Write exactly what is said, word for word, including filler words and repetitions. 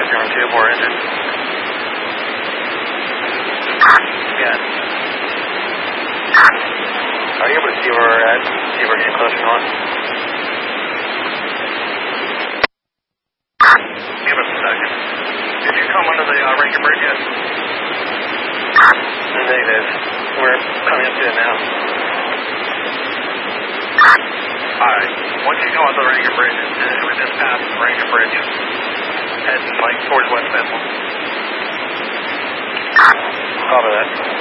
Zero two, four engine. Yeah. Are you able to see where we're at? See if we're getting closer or not? Give us a second. Did you come under the uh, Rankin Bridge yet? Negative. We're coming up to it now. Alright. Once you go on the Rankin Bridge, uh, we just passed the Rankin Bridge. Heading like towards West Bethel. Copy that.